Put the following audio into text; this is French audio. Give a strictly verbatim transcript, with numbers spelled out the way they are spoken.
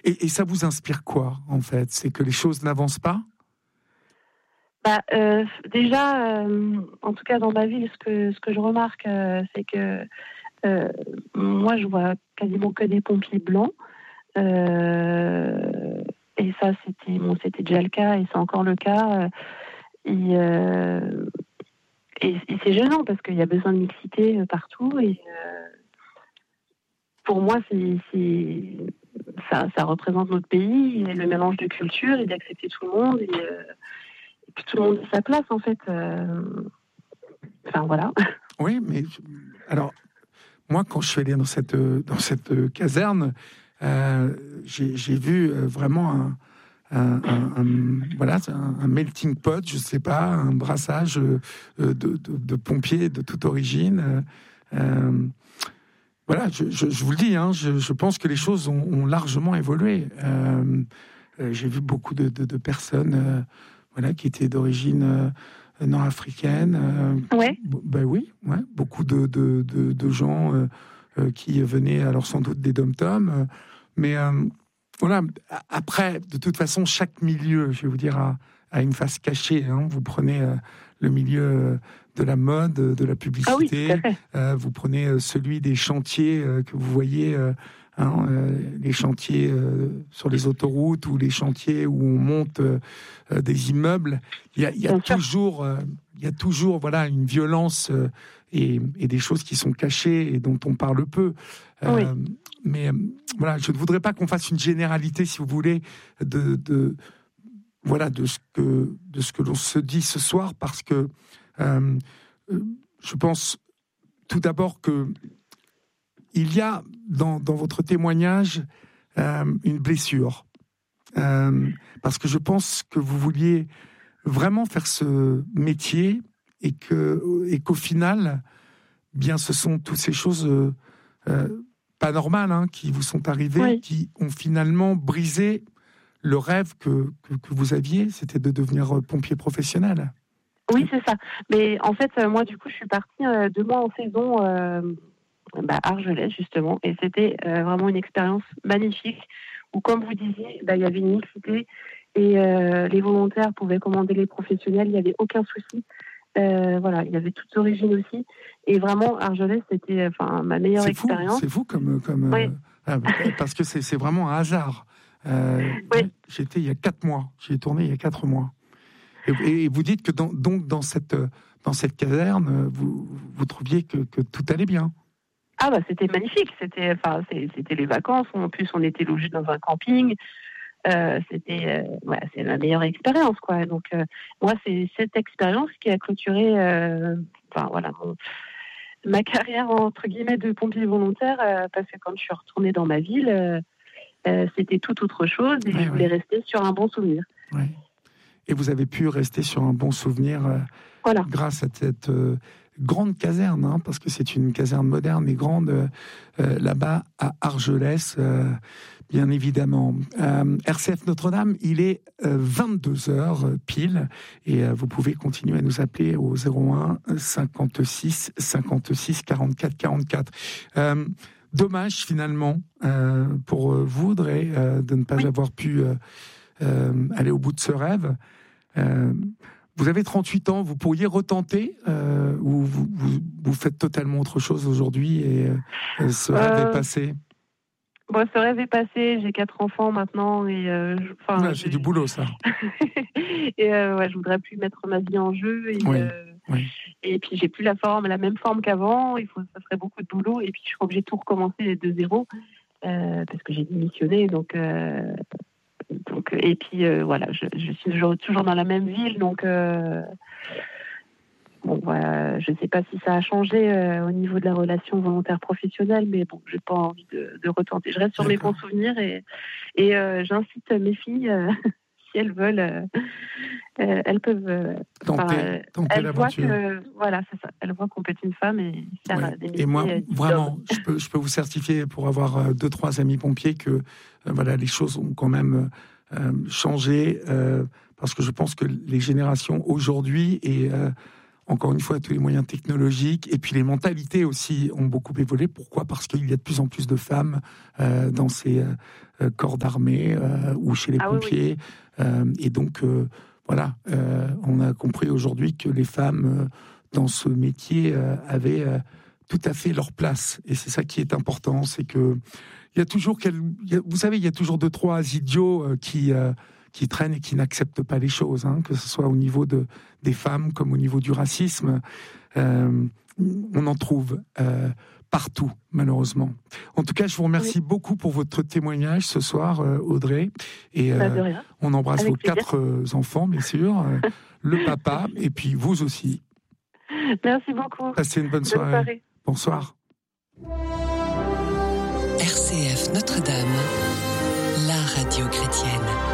Et, et ça vous inspire quoi, en fait? C'est que les choses n'avancent pas? Bah, euh, déjà, euh, en tout cas dans ma ville, ce que, ce que je remarque, euh, c'est que euh, moi, je vois quasiment que des pompiers blancs. Euh, et ça, c'était, bon, c'était déjà le cas, et c'est encore le cas. Et, euh, et, et c'est gênant parce qu'il y a besoin de mixité partout. Et euh, pour moi, c'est, c'est, ça, ça représente notre pays, et le mélange de cultures et d'accepter tout le monde. Et, euh, et puis tout le monde a sa place, en fait. Euh, enfin, voilà. Oui, mais alors, moi, quand je suis allé dans cette, dans cette caserne, euh, j'ai, j'ai vu vraiment un, un, un, un, voilà, un, un melting pot, je sais pas, un brassage de, de, de pompiers de toute origine. Euh, voilà, je, je, je vous le dis, hein, je, je pense que les choses ont, ont largement évolué. Euh, j'ai vu beaucoup de, de, de personnes euh, voilà, qui étaient d'origine euh, nord-africaine. Euh, ouais. Ben oui, ouais, beaucoup de, de, de, de gens euh, euh, qui venaient, alors sans doute des dom-toms, euh, mais euh, voilà. Après, de toute façon, chaque milieu, je vais vous dire, a, a une face cachée. Hein. Vous prenez euh, le milieu de la mode, de la publicité. Ah oui, euh, vous prenez euh, celui des chantiers euh, que vous voyez. Euh, Hein, euh, les chantiers euh, sur les autoroutes ou les chantiers où on monte euh, euh, des immeubles, il y a, il y a toujours, euh, il y a toujours, voilà, une violence euh, et, et des choses qui sont cachées et dont on parle peu. Euh, oui. Mais euh, voilà, je ne voudrais pas qu'on fasse une généralité, si vous voulez, de, de voilà, de ce que de ce que l'on se dit ce soir, parce que euh, je pense tout d'abord que il y a dans, dans votre témoignage euh, une blessure. Euh, parce que je pense que vous vouliez vraiment faire ce métier et, que, et qu'au final, bien, ce sont toutes ces choses euh, euh, pas normales hein, qui vous sont arrivées, oui. qui ont finalement brisé le rêve que, que, que vous aviez, c'était de devenir pompier professionnel. Oui, c'est ça. Mais en fait, moi, du coup, je suis partie euh, deux mois en saison... Euh... Bah, Argelès justement, et c'était euh, vraiment une expérience magnifique où, comme vous disiez, bah, il y avait une mixité et euh, les volontaires pouvaient commander les professionnels, il n'y avait aucun souci. Euh, voilà, il y avait toutes origines aussi, et vraiment Argelès c'était enfin ma meilleure c'est expérience. Fou, c'est fou comme comme oui. euh, parce que c'est c'est vraiment un hasard. Euh, oui. J'étais il y a quatre mois, j'y ai tourné il y a quatre mois. Et, et vous dites que dans, donc dans cette dans cette caserne, vous vous trouviez que, que tout allait bien. Ah bah c'était magnifique, c'était enfin c'était les vacances, en plus on était logés dans un camping, euh, c'était euh, ouais, c'est la meilleure expérience quoi. Donc euh, moi c'est cette expérience qui a clôturé euh, enfin voilà mon, ma carrière entre guillemets de pompier volontaire euh, parce que quand je suis retournée dans ma ville, euh, euh, c'était tout autre chose et ouais, je voulais ouais. rester sur un bon souvenir. Ouais. Et vous avez pu rester sur un bon souvenir euh, voilà. grâce à cette euh, grande caserne, hein, parce que c'est une caserne moderne et grande euh, euh, là-bas à Argelès, euh, bien évidemment. Euh, R C F Notre-Dame, il est euh, vingt-deux heures pile, et euh, vous pouvez continuer à nous appeler au zéro un cinquante-six cinquante-six quarante-quatre quarante-quatre. Euh, dommage finalement euh, pour vous, Audrey, euh, de ne pas oui. avoir pu euh, euh, aller au bout de ce rêve. Euh, Vous avez trente-huit ans, vous pourriez retenter euh, ou vous, vous, vous faites totalement autre chose aujourd'hui et euh, ce rêve euh, est passé? Bon, ce rêve est passé, j'ai quatre enfants maintenant et euh, je, ouais, c'est du boulot ça. et euh, ouais, je voudrais plus mettre ma vie en jeu et, oui, euh, oui. et puis j'ai plus la forme, la même forme qu'avant, il faut, ça ferait beaucoup de boulot et puis je suis obligée de tout recommencer de zéro euh, parce que j'ai démissionné donc... Euh, Donc, et puis euh, voilà, je, je suis toujours, toujours dans la même ville, donc euh, bon, voilà, je ne sais pas si ça a changé euh, au niveau de la relation volontaire-professionnelle, mais bon, j'ai pas envie de, de retenter. Je reste sur D'accord. mes bons souvenirs et, et euh, j'incite mes filles, euh, si elles veulent, euh, euh, elles peuvent. Euh, tenter, tenter elles l'aventure. voient que, voilà, c'est ça. Elles voient qu'on peut être une femme et faire ouais. des métiers. Et moi, euh, vraiment, je peux, je peux vous certifier pour avoir euh, deux, trois amis pompiers que euh, voilà, les choses ont quand même euh, changé euh, parce que je pense que les générations aujourd'hui et euh, encore une fois, tous les moyens technologiques, et puis les mentalités aussi ont beaucoup évolué. Pourquoi ? Parce qu'il y a de plus en plus de femmes euh, dans ces euh, corps d'armée euh, ou chez les ah, pompiers. Oui, oui. Euh, et donc, euh, voilà, euh, on a compris aujourd'hui que les femmes euh, dans ce métier euh, avaient euh, tout à fait leur place. Et c'est ça qui est important, c'est que il y a toujours, quel, il y a, vous savez, il y a toujours deux, trois idiots euh, qui... Euh, qui traînent et qui n'acceptent pas les choses, hein, que ce soit au niveau de, des femmes comme au niveau du racisme. Euh, on en trouve euh, partout, malheureusement. En tout cas, je vous remercie oui. beaucoup pour votre témoignage ce soir, euh, Audrey. Et euh, on embrasse Avec vos plaisir. quatre euh, enfants, bien sûr, euh, le papa, et puis vous aussi. Merci beaucoup. Passez une bonne, bonne soirée. soirée. Bonsoir. R C F Notre-Dame, la radio chrétienne.